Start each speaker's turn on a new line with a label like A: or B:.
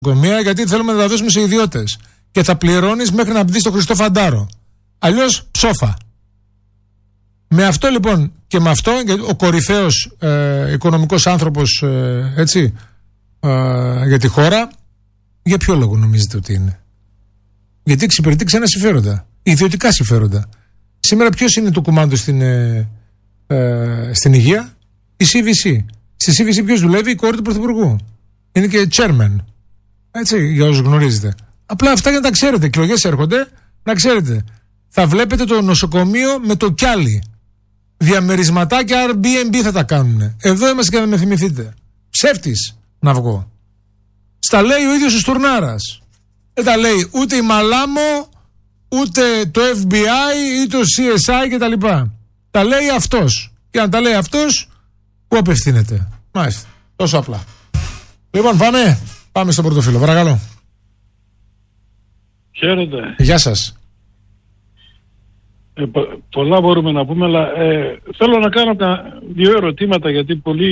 A: γιατί θέλουμε να τα δώσουμε σε ιδιώτες. Και θα πληρώνεις μέχρι να μπεις στο Χριστό Φαντάρο. Αλλιώς ψόφα. Με αυτό λοιπόν και με αυτό, ο κορυφαίος οικονομικός άνθρωπος για τη χώρα, για ποιο λόγο νομίζετε ότι είναι? Γιατί εξυπηρετεί ξένα συμφέροντα, ιδιωτικά συμφέροντα. Σήμερα ποιος είναι το κουμάντο στην υγεία? Η CVC. Στη CVC ποιος δουλεύει? Η κόρη του Πρωθυπουργού. Είναι και chairman. Έτσι, για όσους γνωρίζετε. Απλά αυτά για να τα ξέρετε. Εκλογές έρχονται, να ξέρετε. Θα βλέπετε το νοσοκομείο με το κιάλι. Διαμερισματάκια Airbnb θα τα κάνουν. Εδώ είμαστε και να με θυμηθείτε. Ψεύτης να βγω. Στα λέει ο ίδιος ο Στουρνάρας. Δεν τα λέει ούτε η Μαλάμο, ούτε το FBI ή το CSI κτλ. Τα λέει αυτός. Και αν τα λέει αυτός, πού απευθύνεται? Μάλιστα. Τόσο απλά. Λοιπόν, πάμε στο πρώτο φίλο. Παρακαλώ.
B: Χαίρετε.
A: Γεια σας.
B: Πολλά μπορούμε να πούμε, αλλά θέλω να κάνω 2 ερωτήματα, γιατί πολλοί